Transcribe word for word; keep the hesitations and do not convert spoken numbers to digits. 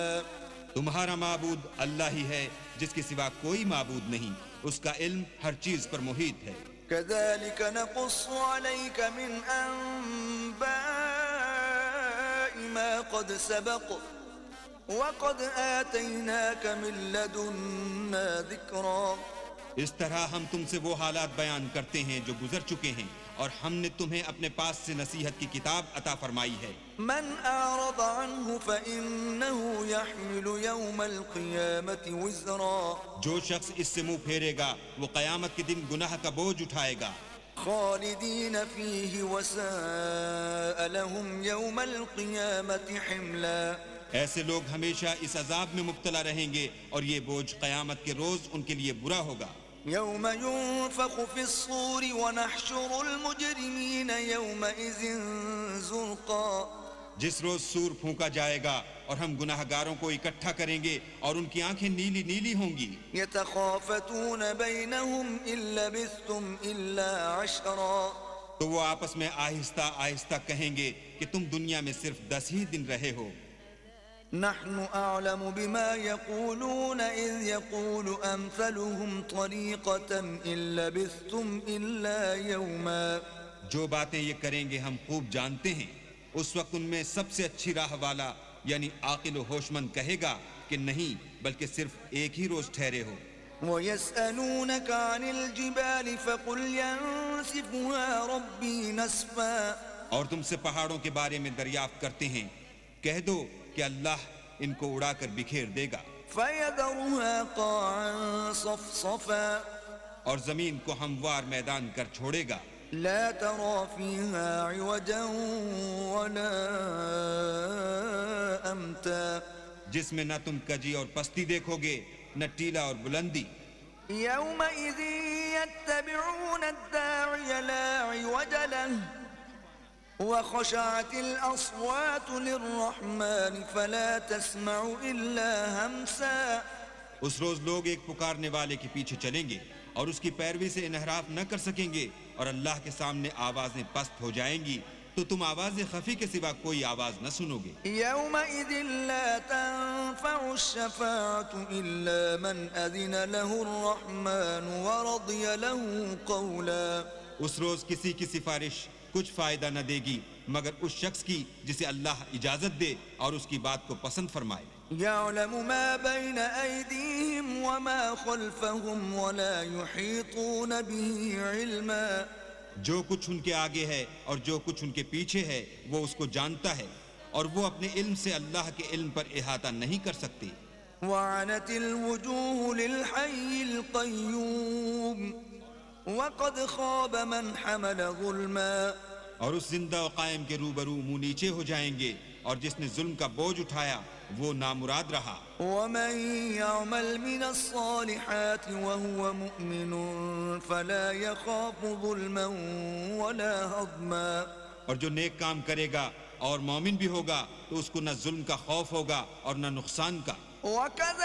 تمہارا معبود اللہ ہی ہے جس کے سوا کوئی معبود نہیں، اس کا علم ہر چیز پر محیط ہے۔ كذلك نقص عليك من أنباء ما قد سبق وقد آتيناك من لدنا ذكرا۔ اس طرح ہم تم سے وہ حالات بیان کرتے ہیں جو گزر چکے ہیں، اور ہم نے تمہیں اپنے پاس سے نصیحت کی کتاب عطا فرمائی ہے۔ من أعرض عنه فإنه يحمل يوم القيامة وزرا۔ جو شخص اس سے منہ پھیرے گا وہ قیامت کے دن گناہ کا بوجھ اٹھائے گا۔ خالدين فيه وساء لهم يوم القيامة حملا۔ ایسے لوگ ہمیشہ اس عذاب میں مبتلا رہیں گے اور یہ بوجھ قیامت کے روز ان کے لیے برا ہوگا۔ يوم ينفخ في الصور ونحشر المجرمين يومئذ زرقا۔ جس روز سور پھونکا جائے گا اور ہم گناہ گاروں کو اکٹھا کریں گے اور ان کی آنکھیں نیلی نیلی ہوں گی۔ يتخافتون بينهم إن لبثتم إلا عشرا۔ تو وہ آپس میں آہستہ آہستہ کہیں گے کہ تم دنیا میں صرف دس ہی دن رہے ہو۔ نحن أعلم بما يقولون إذ يقول أمثلهم طريقة إن لبثتم إلا يوما۔ جو باتیں یہ کریں گے ہم خوب جانتے ہیں، اس وقت ان میں سب سے اچھی راہ والا یعنی عاقل و ہوش مند کہے گا کہ نہیں بلکہ صرف ایک ہی روز ٹھہرے ہو۔ وَيَسْأَلُونَكَ عَنِ الْجِبَالِ فَقُلْ يَنسِفُهَا رَبِّي نَسْفًا۔ اور تم سے پہاڑوں کے بارے میں دریافت کرتے ہیں، کہہ دو کہ اللہ ان کو اڑا کر بکھیر دے گا۔ فَيَذَرُهَا قَاعًا صَفْصَفًا۔ اور زمین کو ہموار میدان کر چھوڑے گا۔ لا ترى فيها عوجا ولا أمتا۔ جس میں نہ تم کجی اور پستی دیکھو گے نہ ٹیلا اور بلندی۔ يومئذ يتبعون الداعي لا عوج له وخشعت الأصوات للرحمن فلا تسمع إلا همسا۔ اس روز لوگ ایک پکارنے والے کے پیچھے چلیں گے اور اس کی پیروی سے انحراف نہ کر سکیں گے، اور اللہ کے سامنے آوازیں پست ہو جائیں گی تو تم آواز خفی کے سوا کوئی آواز نہ سنو گے۔ يومئذ لا تنفع الشفاعة إلا من أذن له الرحمن ورضي له قولا۔ اس روز کسی کی سفارش کچھ فائدہ نہ دے گی مگر اس شخص کی جسے اللہ اجازت دے اور اس کی بات کو پسند فرمائے۔ يعلم ما بين أيديهم وما خلفهم ولا يحيطون به علما۔ جو کچھ ان کے آگے ہے اور جو کچھ ان کے پیچھے ہے وہ اس کو جانتا ہے، اور وہ اپنے علم سے اللہ کے علم پر احاطہ نہیں کر سکتی۔ وعنت الوجوه للحي القيوم وقد خاب من حمل ظلما۔ اور اس زندہ و قائم کے روبرو منہ نیچے ہو جائیں گے، اور جس نے ظلم کا بوجھ اٹھایا وہ نامراد رہا۔ ومن يعمل من الصالحات وهو مؤمن فلا يخاف ظلما ولا هضما۔ اور جو نیک کام کرے گا اور مومن بھی ہوگا تو اس کو نہ ظلم کا خوف ہوگا اور نہ نقصان کا۔